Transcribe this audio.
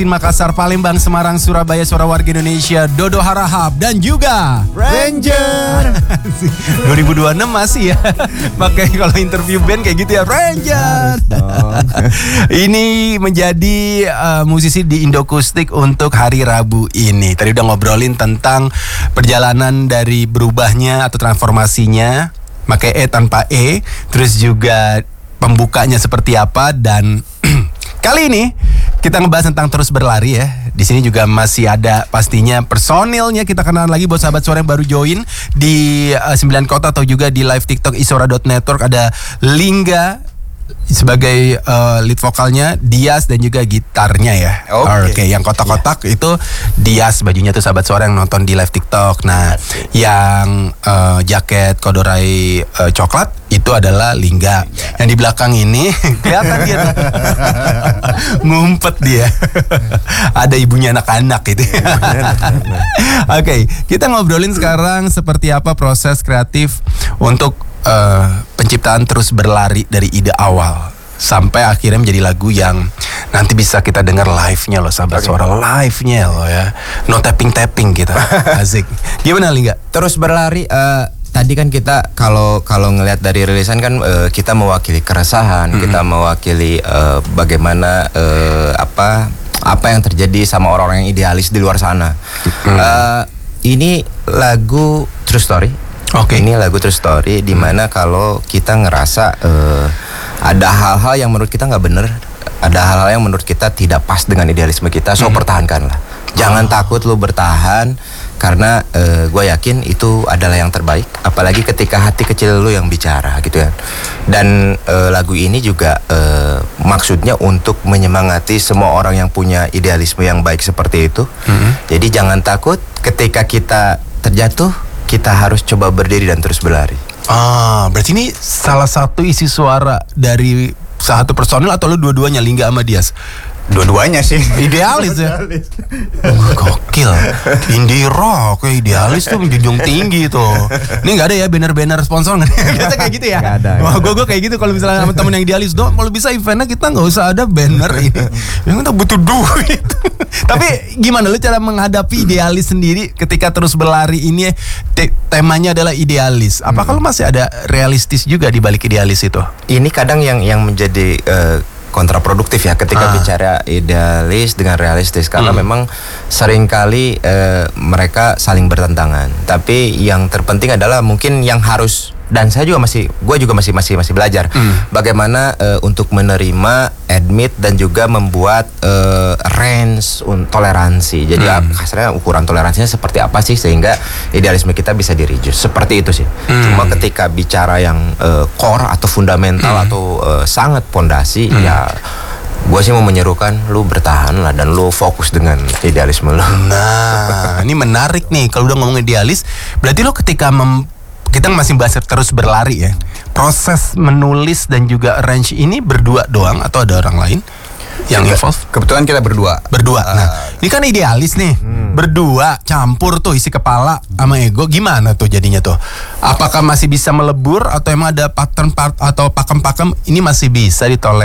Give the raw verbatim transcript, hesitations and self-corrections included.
Makassar, Palembang, Semarang, Surabaya, suara warga Indonesia, Dodo Harahap, dan juga Ranger. dua ribu dua puluh enam masih ya. Pakai kalau interview band kayak gitu ya, Ranger. Ini menjadi uh, musisi di Indokustik untuk hari Rabu ini. Tadi udah ngobrolin tentang perjalanan dari berubahnya atau transformasinya, pakai E tanpa E, terus juga pembukanya seperti apa, dan kali ini kita ngebahas tentang terus berlari ya. Di sini juga masih ada pastinya personilnya. Kita kenalan lagi buat sahabat suara yang baru join di uh, sembilan kota atau juga di live TikTok isora dot network. Ada Lingga sebagai uh, lead vokalnya, Dias dan juga gitarnya ya. Oke, okay. okay, yang kotak-kotak yeah. itu Dias bajunya tuh sahabat suara yang nonton di live TikTok. Nah, Asik. yang uh, jaket kodorai uh, coklat itu adalah Lingga. Yeah. Yang di belakang ini kelihatan dia tuh. Ngumpet dia. Ada ibunya anak-anak itu. Oke, okay, kita ngobrolin sekarang seperti apa proses kreatif untuk Uh, penciptaan terus berlari dari ide awal sampai akhirnya menjadi lagu yang nanti bisa kita dengar live-nya loh sahabat okay. suara, live-nya loh ya, no tapping-tapping kita. Asik. Gimana Lingga? Terus berlari uh, tadi kan kita kalau kalau ngelihat dari rilisan kan uh, kita mewakili keresahan, mm-hmm. kita mewakili uh, bagaimana uh, apa apa yang terjadi sama orang-orang yang idealis di luar sana. Mm-hmm. uh, ini lagu True Story. Oke, okay. Ini lagu True Story di mana hmm. kalau kita ngerasa uh, ada hal-hal yang menurut kita nggak bener, ada hal-hal yang menurut kita tidak pas dengan idealisme kita, so hmm. pertahankanlah. Jangan oh. takut lu bertahan, karena uh, gue yakin itu adalah yang terbaik. Apalagi ketika hati kecil lu yang bicara, gitu kan. Dan uh, lagu ini juga uh, maksudnya untuk menyemangati semua orang yang punya idealisme yang baik seperti itu. Hmm. Jadi jangan takut ketika kita terjatuh. Kita harus coba berdiri dan terus berlari. Ah, berarti ini salah satu isi suara dari satu personil atau lu dua-duanya, Lingga sama Dias? Dua-duanya sih. Idealis ya. Oh, gokil. Indie rock, kayak idealis tuh menjunjung tinggi tuh. Ini nggak ada ya banner-banner sponsor nggak? Kita kayak gitu ya. Nggak ada. Wah, gue gue kayak gitu kalau misalnya sama temen yang idealis dong. Kalau bisa eventnya kita nggak usah ada banner ini. Yang kita butuh duit. Tapi gimana lu cara menghadapi idealis sendiri ketika terus berlari ini? Te- temanya adalah idealis. Apakah hmm. lu masih ada realistis juga di balik idealis itu? Ini kadang yang yang menjadi uh, kontraproduktif ya ketika ah. bicara idealis dengan realistis, karena hmm. memang seringkali uh, mereka saling bertentangan. Tapi yang terpenting adalah mungkin yang harus, dan saya juga masih, gue juga masih masih masih belajar hmm. bagaimana uh, untuk menerima, admit dan juga membuat uh, range un- toleransi. Jadi hmm. kasarnya ukuran toleransinya seperti apa sih sehingga idealisme kita bisa direduce. Seperti itu sih. Hmm. Cuma ketika bicara yang uh, core atau fundamental hmm. atau uh, sangat pondasi, hmm. ya gue sih mau menyerukan lu bertahan lah dan lu fokus dengan idealisme lu. Nah, ini menarik nih kalau udah ngomong idealis. Berarti lu ketika mem kita masih bahas terus berlari ya. Proses menulis dan juga arrange ini berdua doang atau ada orang lain yang involve? Kebetulan kita berdua. Berdua. Nah, uh, ini kan idealis nih. Hmm. Berdua campur tuh isi kepala sama ego. Gimana tuh jadinya tuh? Apakah masih bisa melebur atau emang ada pattern part atau pakem-pakem ini masih bisa ditolerir?